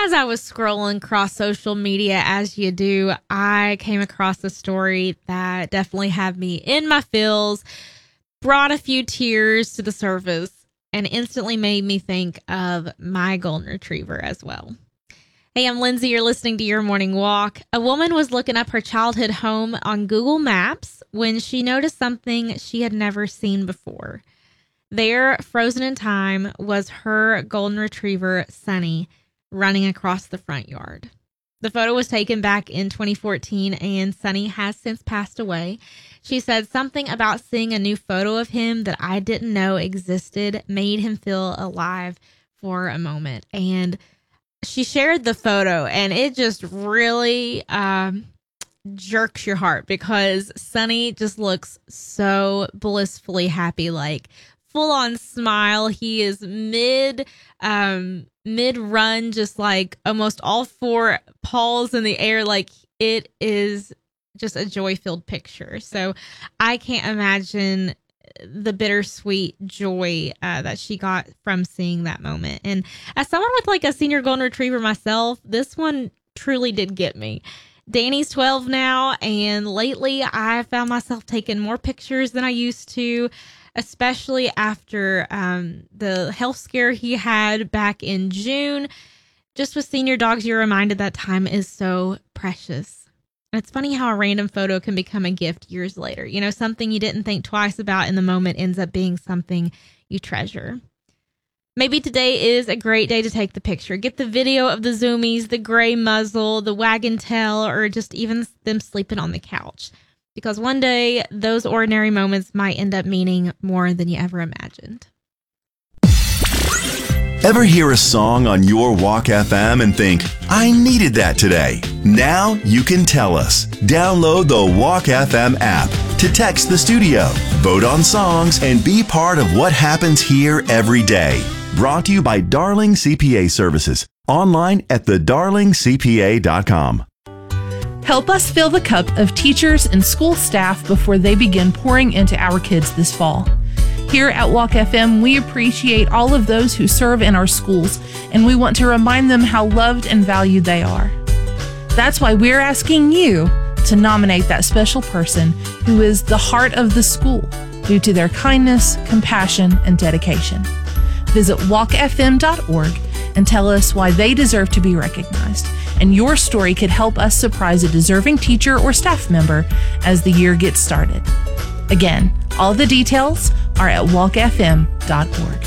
As I was scrolling across social media, as you do, I came across a story that definitely had me in my feels, brought a few tears to the surface, and instantly made me think of my golden retriever as well. Hey, I'm Lindsay. You're listening to Your Morning Walk. A woman was looking up her childhood home on Google Maps when she noticed something she had never seen before. There, frozen in time, was her golden retriever, Sunny, running across the front yard. The photo was taken back in 2014, and Sunny has since passed away. She said something about seeing a new photo of him that I didn't know existed made him feel alive for a moment. And she shared the photo, and it just really jerks your heart because Sunny just looks so blissfully happy, like full on smile. He is mid-run, just like almost all four paws in the air. Like, it is just a joy-filled picture. So I can't imagine the bittersweet joy that she got from seeing that moment. And as someone with like a senior golden retriever myself, this one truly did get me. Danny's 12 now, and lately I found myself taking more pictures than I used to, especially after the health scare he had back in June. Just with senior dogs, you're reminded that time is so precious. And it's funny how a random photo can become a gift years later. You know, something you didn't think twice about in the moment ends up being something you treasure. Maybe today is a great day to take the picture. Get the video of the zoomies, the gray muzzle, the wagging tail, or just even them sleeping on the couch. Because one day, those ordinary moments might end up meaning more than you ever imagined. Ever hear a song on Your Walk FM and think, I needed that today? Now you can tell us. Download the Walk FM app to text the studio, vote on songs, and be part of what happens here every day. Brought to you by Darling CPA Services. Online at thedarlingcpa.com. Help us fill the cup of teachers and school staff before they begin pouring into our kids this fall. Here at Walk FM, we appreciate all of those who serve in our schools, and we want to remind them how loved and valued they are. That's why we're asking you to nominate that special person who is the heart of the school due to their kindness, compassion, and dedication. Visit walkfm.org and tell us why they deserve to be recognized. And your story could help us surprise a deserving teacher or staff member as the year gets started. Again, all the details are at walkfm.org.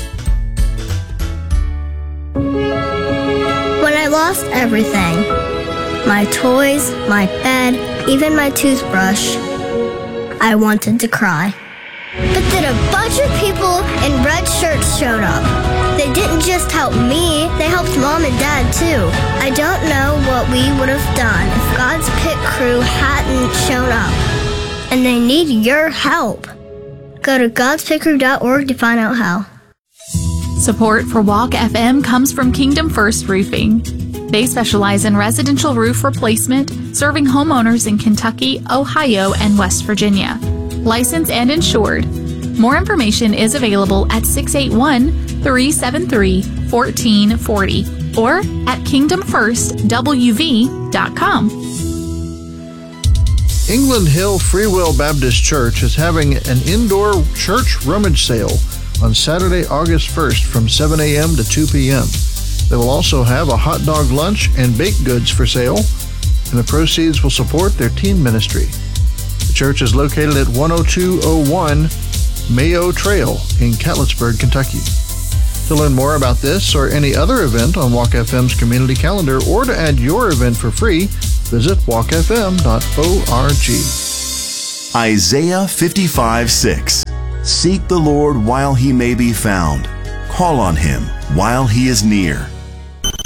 When I lost everything, my toys, my bed, even my toothbrush, I wanted to cry. But then a bunch of people in red shirts showed up. They didn't just help me, they helped Mom and Dad too. I don't know what we would have done if God's pit crew hadn't shown up. And they need your help. Go to godspitcrew.org to find out how. Support for Walk FM comes from Kingdom First Roofing. They specialize in residential roof replacement, serving homeowners in Kentucky, Ohio, and West Virginia. Licensed and insured. More information is available at 681-373-1440 or at kingdomfirstwv.com. England Hill Free Will Baptist Church is having an indoor church rummage sale on Saturday, August 1st from 7 a.m. to 2 p.m. They will also have a hot dog lunch and baked goods for sale, and the proceeds will support their teen ministry. The church is located at 10201 Mayo Trail in Catlettsburg, Kentucky. To learn more about this or any other event on Walk FM's community calendar or to add your event for free, visit walkfm.org. Isaiah 55:6. Seek the Lord while he may be found. Call on him while he is near.